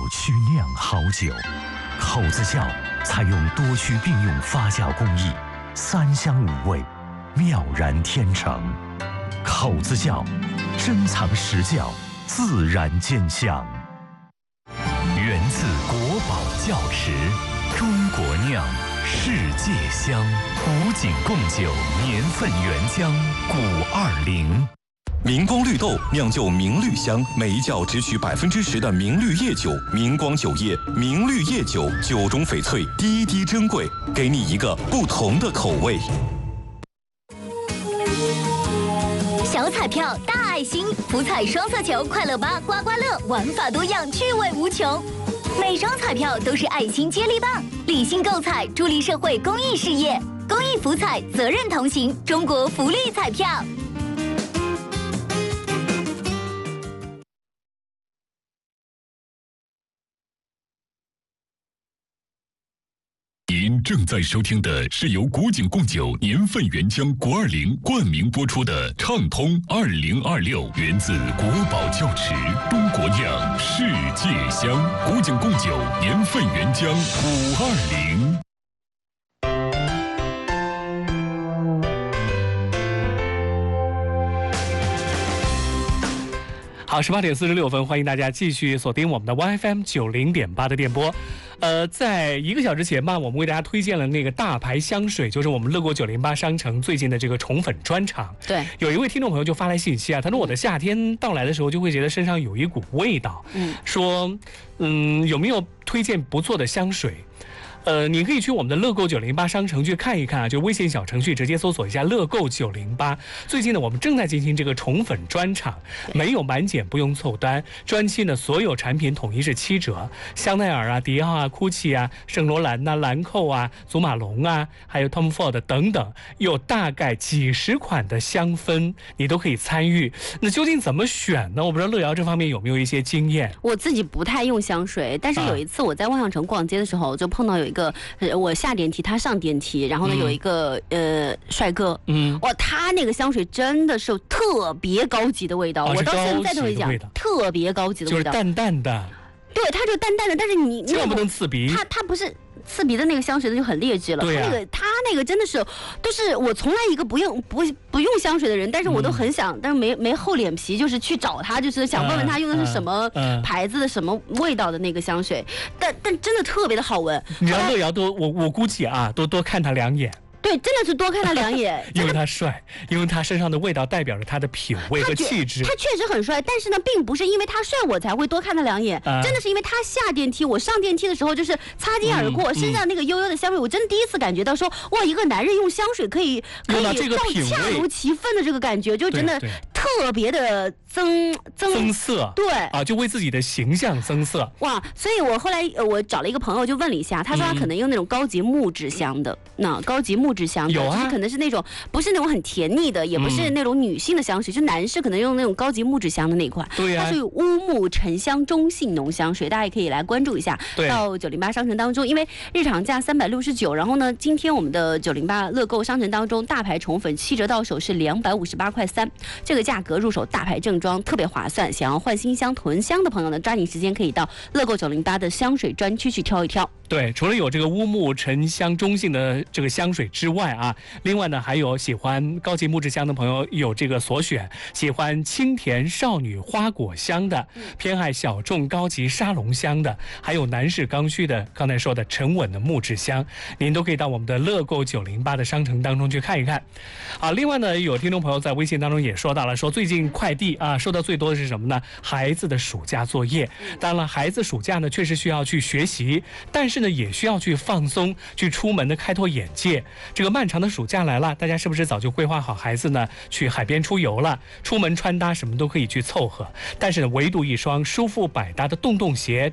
区酿好酒，口子窖采用多区并用发酵工艺，3香5味，妙然天成。口子窖，珍藏实窖，自然见香。源自国宝窖池，中国酿，世界香。古井贡酒年份原浆520。 明光绿豆酿就明绿香，每一窖只取10%的明绿叶酒，明光酒业明绿叶酒，酒中翡翠，滴滴珍贵，给你一个不同的口味。 小彩票大爱心，福彩双色球，快乐8刮刮乐，玩法多样，趣味无穷。每张彩票都是爱心接力棒，理性购彩，助力社会公益事业。公益福彩，责任同行，中国福利彩票。 您正在收听的是由古井贡酒年份原浆520冠名播出的《畅通2026》，源自国宝窖池，中国酿，世界香。古井贡酒年份原浆520。 好，18点46分，欢迎大家继续锁定我们的 YFM 90.8的电波。在1个小时前吧，我们为大家推荐了那个大牌香水，就是我们乐购908商城最近的这个宠粉专场。 对， 有一位听众朋友就发来信息啊，他说我的夏天到来的时候就会觉得身上有一股味道，说有没有推荐不错的香水？你可以去我们的乐购908商城去看一看啊，就微信小程序直接搜索一下乐购908。最近呢，我们正在进行这个宠粉专场，没有满减，不用凑单。专区呢，所有产品统一是7折，香奈儿啊、迪奥啊、GUCCI 啊、圣罗兰呐、兰蔻啊、祖马龙啊，还有 Tom Ford 等等，有大概几10款的香氛，你都可以参与。那究竟怎么选呢？我不知道乐瑶这方面有没有一些经验？ 我自己不太用香水，但是有一次我在万象城逛街的时候，就碰到有一个我下电梯，他上电梯，然后呢有一个帅哥，哇，他那个香水真的是特别高级的味道，我到现在都会讲特别高级的味道， 就是淡淡的， 对，它就淡淡的，但是你千万不能刺鼻， 它不是。刺鼻的那个香水就很劣质了，它那个真的是，都是我从来一个不用香水的人，但是我都很想，但是没厚脸皮，就是去找他，就是想问问他用的是什么牌子的、什么味道的那个香水，但真的特别的好闻。 你让乐瑶我估计啊，多看他2眼。 对，真的是多看他2眼， 因为他帅，因为他身上的味道代表着他的品味和气质。 他确实很帅，但是呢，并不是因为他帅我才会多看他2眼，真的是因为他下电梯，我上电梯的时候就是擦肩而过，身上那个悠悠的香味，我真的第一次感觉到说，哇，一个男人用香水可以到恰如其分的这个感觉，就真的特别的增色，对啊，就为自己的形象增色。 哇，所以我后来我找了一个朋友就问了一下，他说他可能用那种高级木质香的，那高级木质香的， 有啊， 就是可能是那种不是那种很甜腻的，也不是那种女性的香水，就男士可能用那种高级木质香的那一款。 对呀， 它是乌木沉香中性浓香水，大家也可以来关注一下。到908商城当中，因为日常价369，然后呢，今天我们的908乐购商城当中大牌宠粉7折到手是258块3，这个价格入手大牌正装特别划算。想要换新香囤香的朋友呢，抓紧时间可以到乐购908的香水专区去挑一挑。 对，除了有这个乌木沉香中性的这个香水之外啊，另外呢还有喜欢高级木质香的朋友有这个所选，喜欢清甜少女花果香的，偏爱小众高级沙龙香的，还有男士刚需的，刚才说的沉稳的木质香，您都可以到我们的乐购908的商城当中去看一看。啊，另外呢，有听众朋友在微信当中也说到了，说最近快递啊收到最多的是什么呢？孩子的暑假作业。当然了，孩子暑假呢确实需要去学习，但是呢也需要去放松，去出门的开拓眼界。这个漫长的暑假来了，大家是不是早就规划好孩子呢去海边出游了？出门穿搭什么都可以去凑合，但是呢唯独一双舒服百搭的洞洞鞋